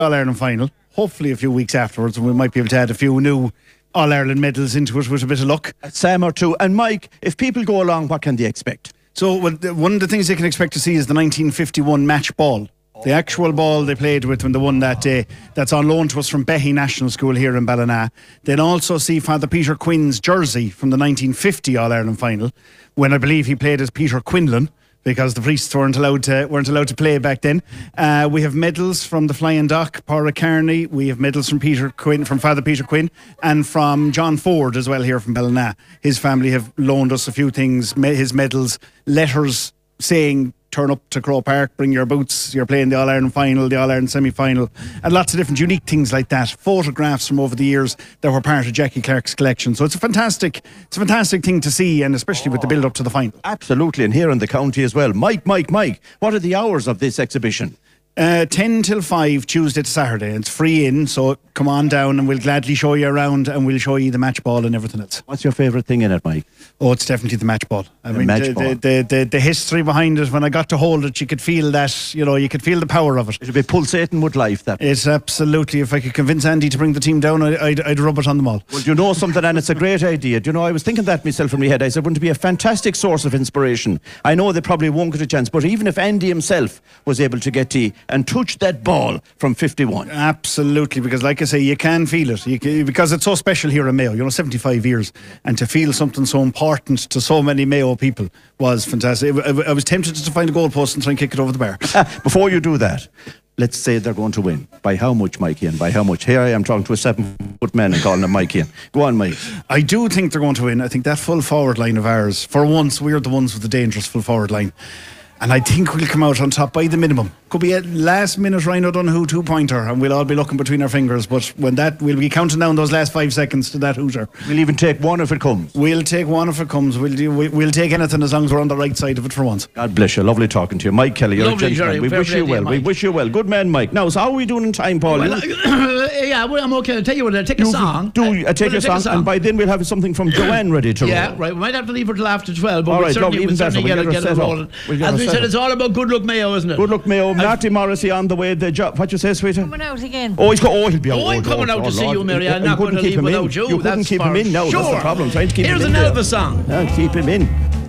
All-Ireland final. Hopefully a few weeks afterwards, and we might be able to add a few new All-Ireland medals into it with a bit of luck. Sam or two. And Mike, if people go along, what can they expect? So one of the things they can expect to see is the 1951 match ball. The actual ball they played with when they won that day, that's on loan to us from Behy National School here in Ballina. They'll also see Father Peter Quinn's jersey from the 1950 All-Ireland final, when I believe he played as Peter Quinlan, because the priests weren't allowed to play back then. We have medals from the Flying Dock, Pádraig Kearney. We have medals from Father Peter Quinn, and from John Ford as well here from Ballina. His family have loaned us a few things, his medals, letters saying, turn up to Croke Park, bring your boots, you're playing the All-Ireland final, the All-Ireland semi-final, and lots of different unique things like that. Photographs from over the years that were part of Jackie Clark's collection. So it's a fantastic thing to see, and especially with the build-up to the final. Absolutely, and here in the county as well. Mike, what are the hours of this exhibition? 10 till 5, Tuesday to Saturday. It's free in, so come on down and we'll gladly show you around, and we'll show you the match ball and everything else. What's your favourite thing in it, Mike? Oh, it's definitely the match ball. The history behind it, when I got to hold it, you could feel that, you could feel the power of it. It'll be pulsating with life, that. It's absolutely, if I could convince Andy to bring the team down, I'd rub it on them all. Well, you know something, and it's a great idea. I was thinking that myself in my head. I said, wouldn't it be a fantastic source of inspiration? I know they probably won't get a chance, but even if Andy himself was able to get to and touch that ball from 51. Absolutely, because like I say, you can feel it. Because it's so special here in Mayo, 75 years, and to feel something so important to so many Mayo people was fantastic. I was tempted to find a goalpost and try and kick it over the bar. Before you do that, let's say they're going to win. By how much, Mike Ian? By how much? Here I am talking to a 7-foot man and calling him Mike Ian. Go on, Mike. I do think they're going to win. I think that full forward line of ours, for once, we're the ones with the dangerous full forward line. And I think we'll come out on top by the minimum. Could be a last minute Ryan O'Donoghue 2-pointer, and we'll all be looking between our fingers. But we'll be counting down those last 5 seconds to that hooter. We'll even take one if it comes. We'll take one if it comes. We'll take anything as long as we're on the right side of it for once. God bless you. Lovely talking to you. Mike Kelly, you're lovely, a gentleman. We wish you well. We wish you well. Good man, Mike. Now, so how are we doing in time, Paul? Well, I'm okay. I'll tell you what, I'll take a song. Take a song, and by then we'll have something from Joanne ready to roll. Yeah, right. We might have to leave her till after 12, but all right, we'll certainly get it rolling. As we said, it's all about Good Luck Mayo, isn't it? Good Luck Mayo. Marty Morrissey on the way. What you say, sweetie? Coming out again. Oh, he'll be out. Oh, I'm coming out to see you, Mary. I'm not going to leave without you. You couldn't keep him in now. That's the problem. Trying to keep him in. Here's an Elvis song. Keep him in.